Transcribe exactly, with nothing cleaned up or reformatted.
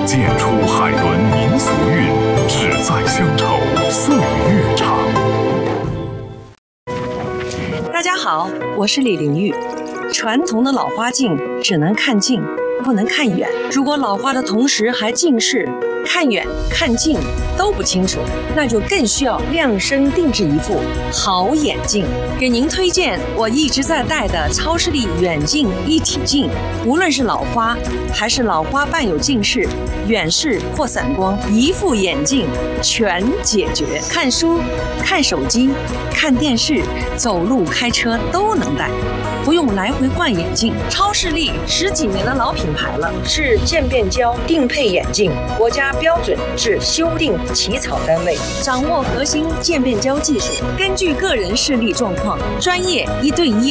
剑出海伦民俗韵，只在乡愁岁月长。 大家好，我是李玲玉。传统的老花镜只能看近，不能看远。如果老花的同时还近视，看远看近都不清楚，那就更需要量身定制一副好眼镜。给您推荐我一直在戴的超视力远近一体镜，无论是老花还是老花伴有近视、远视或散光，一副眼镜全解决。看书、看手机、看电视、走路、开车都能戴，不用来回换眼镜。超视力十几年的老品牌了，是渐变焦定配眼镜，国家标准至修订起草单位，掌握核心渐变焦技术，根据个人视力状况，专业一对一